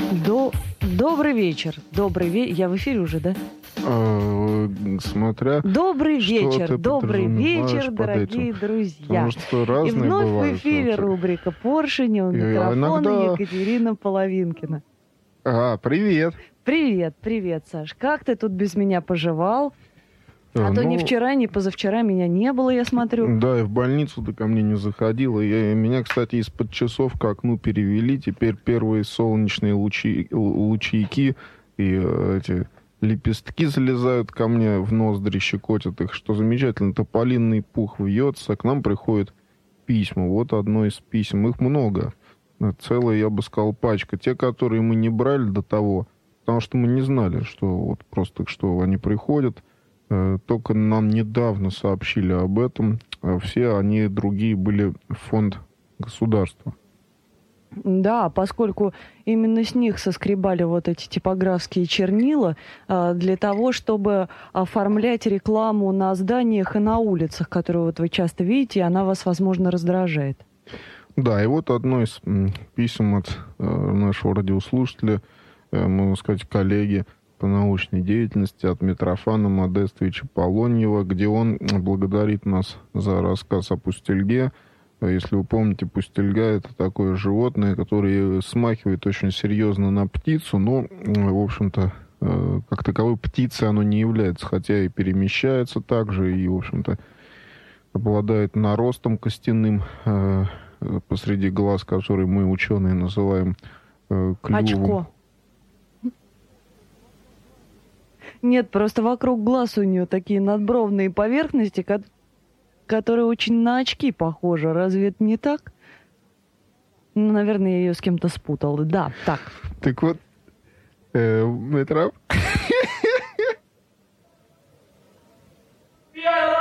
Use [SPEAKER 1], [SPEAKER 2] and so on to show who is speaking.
[SPEAKER 1] Добрый вечер. Я в эфире уже, да?
[SPEAKER 2] Смотря
[SPEAKER 1] Добрый
[SPEAKER 2] что
[SPEAKER 1] вечер,
[SPEAKER 2] ты
[SPEAKER 1] добрый
[SPEAKER 2] подразумеваешь
[SPEAKER 1] вечер,
[SPEAKER 2] под
[SPEAKER 1] дорогие
[SPEAKER 2] этим.
[SPEAKER 1] друзья.
[SPEAKER 2] Потому что
[SPEAKER 1] И
[SPEAKER 2] разные
[SPEAKER 1] вновь в
[SPEAKER 2] бывают
[SPEAKER 1] эфире
[SPEAKER 2] вообще.
[SPEAKER 1] рубрика «Поршень», у
[SPEAKER 2] И
[SPEAKER 1] микрофона
[SPEAKER 2] иногда...
[SPEAKER 1] Екатерина Половинкина.
[SPEAKER 2] Привет.
[SPEAKER 1] Привет, Саш. Как ты тут без меня поживал? А то ни
[SPEAKER 2] Ну,
[SPEAKER 1] вчера, ни позавчера меня не было, я смотрю.
[SPEAKER 2] да, и в больницу ты ко мне не заходила. Меня, кстати, из-под часов к окну перевели. Теперь первые солнечные лучейки и эти лепестки залезают ко мне в ноздри, щекотят их. Что замечательно, тополинный пух вьется. К нам приходят письма. Вот одно из писем. Их много. Целая, я бы сказал, пачка. Те, которые мы не брали до того, потому что мы не знали, что вот просто что они приходят. Только нам недавно сообщили об этом. Все они другие были в фонд государства.
[SPEAKER 1] Да, поскольку именно с них соскребали вот эти типографские чернила для того, чтобы оформлять рекламу на зданиях и на улицах, которую вот вы часто видите, и она вас, возможно, раздражает.
[SPEAKER 2] Да, и вот одно из писем от нашего радиослушателя, можно сказать, коллеги по научной деятельности, от Митрофана Модестовича Полоньева, где он благодарит нас за рассказ о пустельге. Если вы помните, пустельга — это такое животное, которое смахивает очень серьезно на птицу, но, в общем-то, как таковой птицей оно не является, хотя и перемещается также, и, в общем-то, обладает наростом костяным посреди глаз, который мы, ученые, называем клювом.
[SPEAKER 1] Очко. Нет, просто вокруг глаз у нее такие надбровные поверхности, которые очень на очки похожи. Разве это не так? Ну, наверное, я ее с кем-то спутал. Да, так.
[SPEAKER 2] Так вот, Митрофан